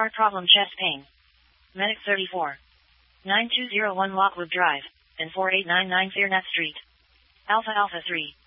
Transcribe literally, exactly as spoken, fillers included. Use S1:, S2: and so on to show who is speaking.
S1: Heart problem, chest pain. Medic thirty-four. nine two zero one Lockwood Drive, and four eight nine nine Fairnett Street. Alpha Alpha three.